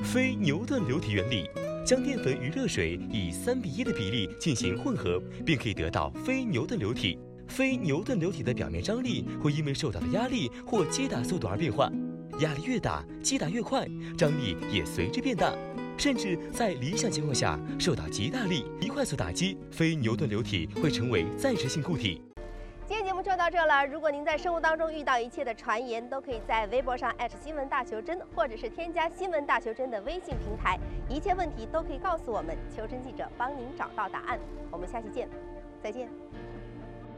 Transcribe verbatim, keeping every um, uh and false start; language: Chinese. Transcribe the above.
非牛顿流体原理，将淀粉与热水以三比一的比例进行混合，便可以得到非牛顿流体。非牛顿流体的表面张力会因为受到的压力或击打速度而变化，压力越大，击打越快，张力也随之变大。甚至在理想情况下，受到极大力、极快速打击，非牛顿流体会成为暂时性固体。 今天节目就到这了。如果您在生活当中遇到一切的传言，都可以在微博上新闻大求真，或者是添加新闻大求真的微信平台，一切问题都可以告诉我们，求真记者帮您找到答案。我们下期见，再见。